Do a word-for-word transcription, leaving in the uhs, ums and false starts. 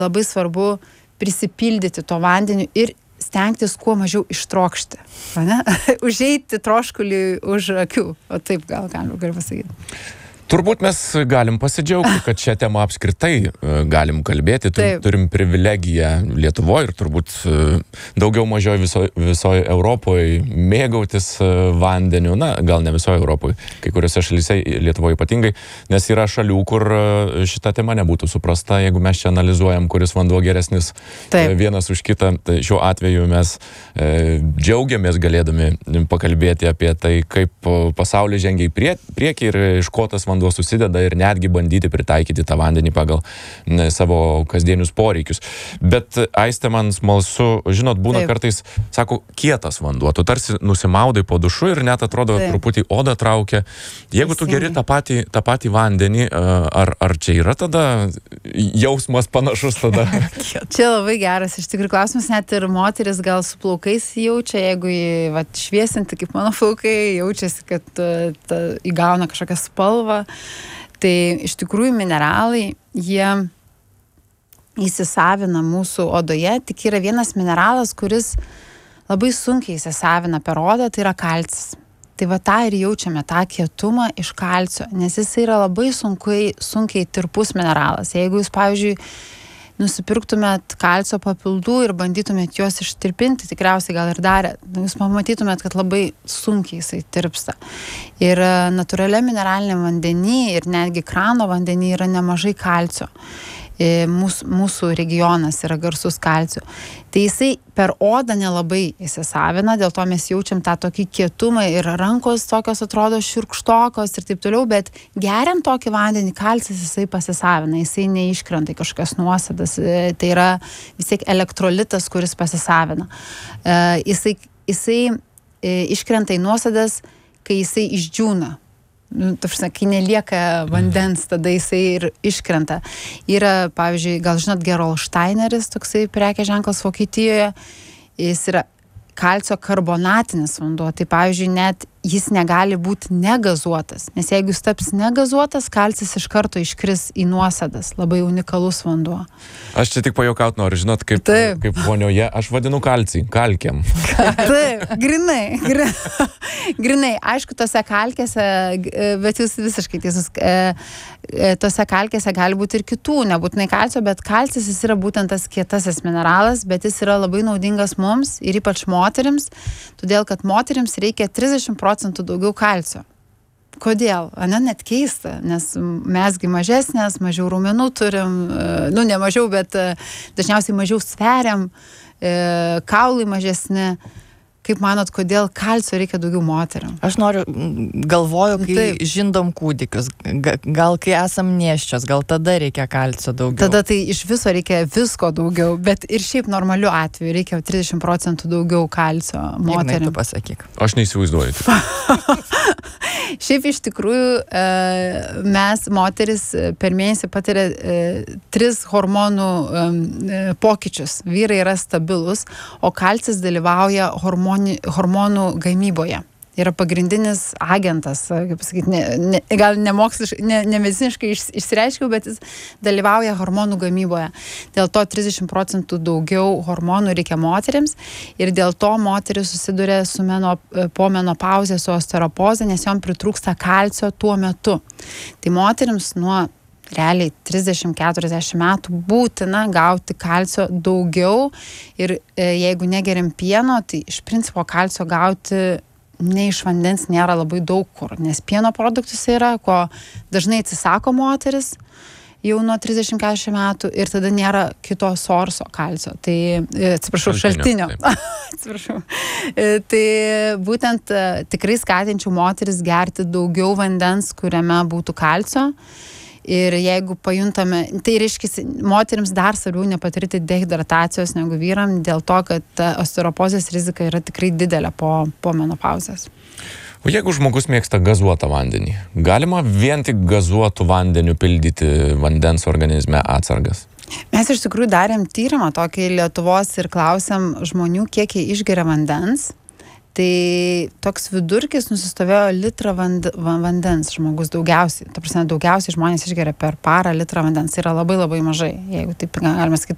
labai svarbu prisipildyti to vandeniu ir stengtis kuo mažiau ištrokšti, ne? Užeiti troškulį už akių, o taip gal galima galiu pasakyti. Turbūt mes galim pasidžiaugti, kad šią temą apskritai galim kalbėti. Tur, turim privilegiją Lietuvoje ir turbūt daugiau mažiau visoje viso Europoje mėgautis vandeniu. Na, gal ne visoje Europoje, kai kuriuose šalyse, Lietuvoje ypatingai, nes yra šalių, kur šita tema nebūtų suprasta, jeigu mes čia analizuojam, kuris vanduo geresnis Taip. vienas už kitą. Tai šiuo atveju mes e, džiaugiamės galėdami pakalbėti apie tai, kaip pasaulis žengia į prie, priekį ir iš ko tas vanduo susideda ir netgi bandyti pritaikyti tą vandenį pagal ne, savo kasdienius poreikius. Bet Aiste, man smalsu, žinot, būna Taip. kartais, sako, kietas vanduo, tu tarsi nusimaudai po dušu ir net atrodo Taip. truputį odą traukia. Jeigu tu geri tą patį, tą patį vandenį, ar, ar čia yra tada jausmas panašus tada? Čia labai geras, iš tikrųjų klausimas, net ir moteris gal su plaukais jaučia, jeigu jį vat, šviesinti kaip mano plaukai, jaučiasi, kad ta, įgauna kažkokią spalvą. Tai iš tikrųjų mineralai, jie įsisavina mūsų odoje, tik yra vienas mineralas, kuris labai sunkiai įsisavina per odą, tai yra kalcis. Tai va tą ir jaučiame, tą kietumą iš kalcio, nes jis yra labai sunkiai, sunkiai tirpus mineralas. Jeigu jūs, pavyzdžiui, nusipirktumėt kalcio papildų ir bandytumėt juos ištirpinti, tikriausiai gal ir darė, jūs pamatytumėt, kad labai sunkiai jisai tirpsta. Ir natūraliam mineraliniam vandenį ir netgi krano vandenį yra nemažai kalcio. Mūsų, mūsų regionas yra garsus kalcio. Tai jisai per odą nelabai įsisavina, dėl to mes jaučiam tą tokį kietumą ir rankos tokios atrodo šiurkštokos ir taip toliau, bet geriant tokį vandenį, kalcis jisai pasisavina, jisai neiškrenta kažkokias nuosėdas, tai yra vis tiek elektrolitas, kuris pasisavina. Jisai, jisai iškrenta į nuosėdas, kai jisai išdžiūna. Nu, tarsi, kai nelieka vandens, tada jisai ir iškrenta. Yra, pavyzdžiui, gal žinot, Gerolsteineris, toksai prekės ženklas Vokietijoje, jis yra kalcio karbonatinis vanduo, tai pavyzdžiui, net jis negali būti negazuotas, nes jeigu jis taps negazuotas, kalcis iš karto iškris į nuosėdas, labai unikalus vanduo. Aš čia tik pajuokaut noriu, žinot, kaip, kaip vonioje, aš vadinu kalcį, kalkiam. Taip, grinai, grinai, grinai, aišku, tose kalkėse, bet jūs visiškai tiesus, tose kalkėse gali būti ir kitų, nebūtinai kalcio, bet kalcis jis yra būtent tas kietasis mineralas, bet jis yra labai naudingas mums ir ypač moterims, todėl kad moterims reikia trisdešimt procentų daugiau kalcio. Kodėl? Ane, net keista, nes mesgi mažesnės, mažiau raumenų turim, nu ne mažiau, bet dažniausiai mažiau sveriam, kaulai mažesni. Kaip manot, kodėl kalcio reikia daugiau moteriam? Aš noriu, galvoju, kai Taip. žindom kūdikius, gal kai esam nėščios, gal tada reikia kalcio daugiau. Tada tai iš viso reikia visko daugiau, bet ir šiaip normaliu atveju reikia trisdešimt procentų daugiau kalcio moteriam. Ignai, tu pasakyk. Aš neįsivaizduoju. Šiaip iš tikrųjų mes, moteris, per mėnesį patiria tris hormonų pokyčius. Vyrai yra stabilus, o kalcis dalyvauja hormonų hormonų gamyboje. Yra pagrindinis agentas, kaip pasakyti, ne, ne, gal nemoksliškai, ne, ne mediciniškai iš, išsireiškiau, bet jis dalyvauja hormonų gamyboje. Dėl to trisdešimt procentų daugiau hormonų reikia moterims ir dėl to moteris susiduria su meno, po menopauzė, su osteoropozė, nes jom pritrūksta kalcio tuo metu. Tai moterims nuo realiai trisdešimt keturiasdešimt metų būtina gauti kalcio daugiau ir e, jeigu negerim pieno, tai iš principo kalcio gauti ne iš vandens nėra labai daug kur, nes pieno produktus yra, ko dažnai atsisako moteris jau nuo trisdešimt keturiasdešimt metų ir tada nėra kito sorso kalcio. Tai, e, atsiprašau, šaltinio. šaltinio. atsiprašau. E, tai būtent e, tikrai skatinčiau moteris gerti daugiau vandens, kuriame būtų kalcio. Ir jeigu pajuntame, tai reiškia, moterims dar svarbiau nepatirti dehidratacijos negu vyram, dėl to, kad osteoropozės rizika yra tikrai didelė po, po menopauzės. O jeigu žmogus mėgsta gazuotą vandenį, galima vien tik gazuotų vandeniu pildyti vandens organizme atsargas? Mes iš tikrųjų darėm tyrimą tokį Lietuvos ir klausėm žmonių, kiek jie išgeria vandens. Tai toks vidurkis nusistovėjo litrą vand, vandens žmogus daugiausiai. Ta prasme, daugiausiai žmonės išgeria per parą litrą vandens. Tai yra labai labai mažai, jeigu taip galima sakyti,